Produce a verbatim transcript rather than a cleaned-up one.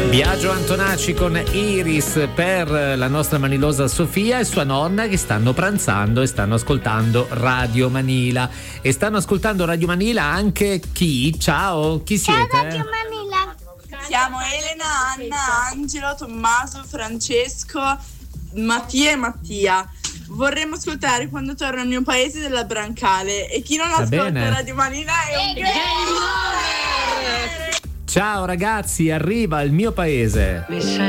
Biagio Antonacci con Iris per la nostra manilosa Sofia e sua nonna che stanno pranzando e stanno ascoltando Radio Manila. E stanno ascoltando Radio Manila anche chi? Ciao, chi siete? Ciao Radio Manila. Siamo Elena, Anna, Angelo, Tommaso, Francesco, Mattia e Mattia. Vorremmo ascoltare Quando torno al mio paese della Brancale. E chi non Va ascolta bene. Radio Manila è un game over! Ciao ragazzi, arriva il mio paese.